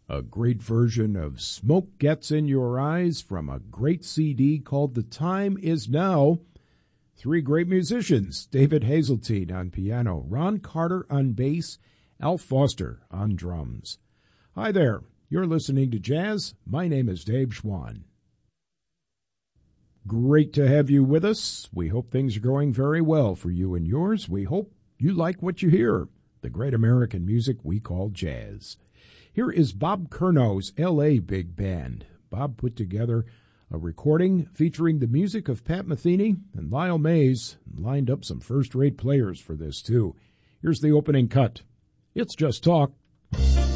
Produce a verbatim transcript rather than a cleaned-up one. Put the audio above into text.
A great version of Smoke Gets in Your Eyes from a great C D called The Time Is Now. Three great musicians, David Hazeltine on piano, Ron Carter on bass, Al Foster on drums. Hi there, you're listening to Jazz. My name is Dave Schwann. Great to have you with us. We hope things are going very well for you and yours. We hope you like what you hear, the great American music we call jazz. Here is Bob Curnow's L A Big Band. Bob put together a recording featuring the music of Pat Metheny and Lyle Mays, and lined up some first-rate players for this, too. Here's the opening cut. It's Just Talk.